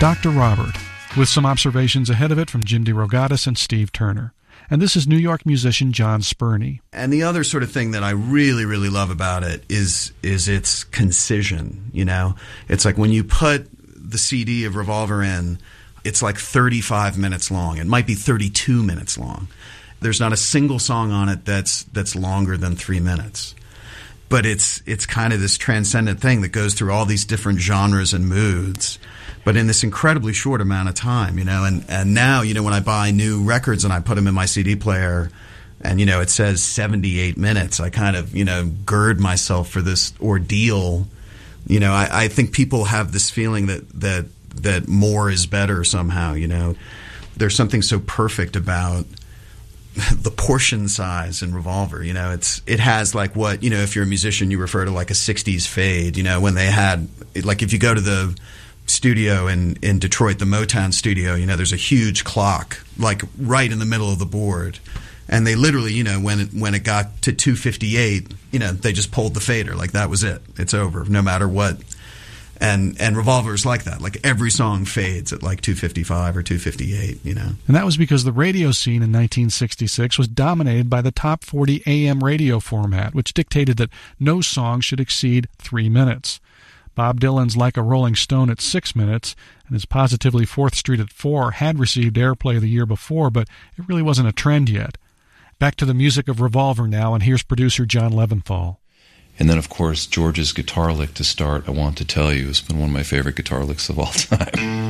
Dr. Robert, with some observations ahead of it from Jim DeRogatis and Steve Turner. And this is New York musician John Spurney. And the other sort of thing that I really, really love about it is its concision, you know? It's like when you put the CD of Revolver in, it's like 35 minutes long. It might be 32 minutes long. There's not a single song on it that's longer than 3 minutes. But it's kind of this transcendent thing that goes through all these different genres and moods, but in this incredibly short amount of time, you know. And now, you know, when I buy new records and I put them in my CD player and, you know, it says 78 minutes, I kind of, you know, gird myself for this ordeal. You know, I think people have this feeling that more is better somehow, you know. There's something so perfect about the portion size in Revolver, you know. It has like what, you know, if you're a musician, you refer to like a 60s fade, you know, when they had, like if you go to the studio in Detroit, the Motown studio, you know, there's a huge clock like right in the middle of the board. And they literally, you know, when it got to 2:58, you know, they just pulled the fader. Like that was it. It's over, no matter what. And Revolver's like that. Like every song fades at like 2:55 or 2:58, you know. And that was because the radio scene in 1966 was dominated by the top 40 AM radio format, which dictated that no song should exceed 3 minutes. Bob Dylan's Like a Rolling Stone at 6 minutes and his Positively 4th Street at 4 had received airplay the year before, but it really wasn't a trend yet. Back to the music of Revolver now, and here's producer John Leventhal. And then, of course, George's guitar lick to start, I Want to Tell You, has been one of my favorite guitar licks of all time.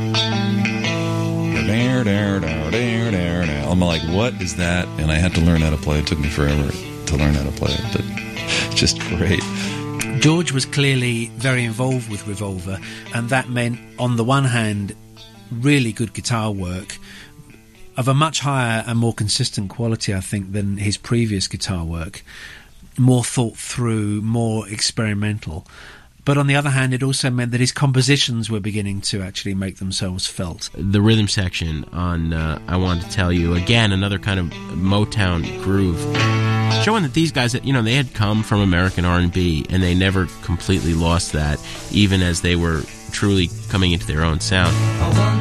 I'm like, what is that? And I had to learn how to play. It took me forever to learn how to play it, but it's just great. George was clearly very involved with Revolver, and that meant, on the one hand, really good guitar work of a much higher and more consistent quality, I think, than his previous guitar work. More thought through, more experimental. But on the other hand, it also meant that his compositions were beginning to actually make themselves felt. The rhythm section on I Want to Tell You, again, another kind of Motown groove, showing that these guys, you know, they had come from American R&B, and they never completely lost that, even as they were truly coming into their own sound.